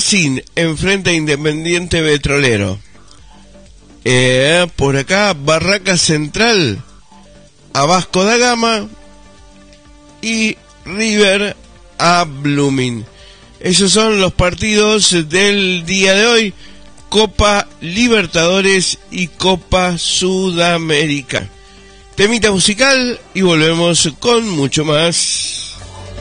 Racing enfrenta a Independiente Petrolero. Por acá, Barraca Central a Vasco da Gama y River a Blooming. Esos son los partidos del día de hoy. Copa Libertadores y Copa Sudamérica. Temita musical y volvemos con mucho más.